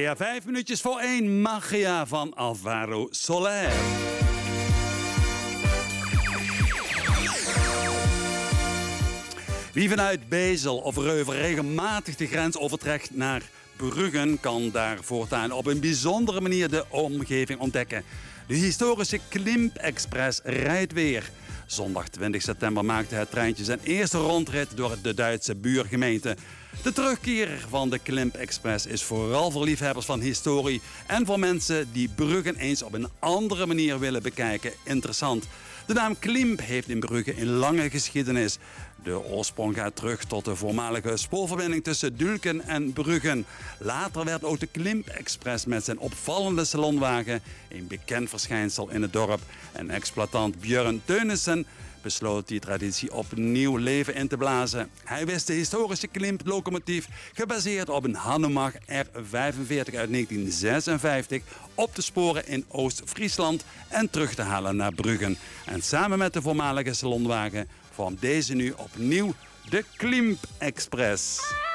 Ja, 5 minuutjes voor 1. Magia van Alvaro Soler. Wie vanuit Bezel of Reuver regelmatig de grens overtrekt naar Bruggen, kan daar voortaan op een bijzondere manier de omgeving ontdekken. De historische Klimp Express rijdt weer. Zondag 20 september maakte het treintje zijn eerste rondrit door de Duitse buurgemeente. De terugkeer van de Klimp Express is vooral voor liefhebbers van historie en voor mensen die Bruggen eens op een andere manier willen bekijken interessant. De naam Klimp heeft in Brugge een lange geschiedenis. De oorsprong gaat terug tot de voormalige spoorverbinding tussen Dulken en Bruggen. Later werd ook de Klimp Express met zijn opvallende salonwagen een bekend verschijnsel in het dorp. En exploitant Björn Teunissen besloot die traditie opnieuw leven in te blazen. Hij wist de historische Klimp-locomotief, gebaseerd op een Hanomag R45 uit 1956, op te sporen in Oost-Friesland en terug te halen naar Bruggen. En samen met de voormalige salonwagen vormt deze nu opnieuw de Klimp Express.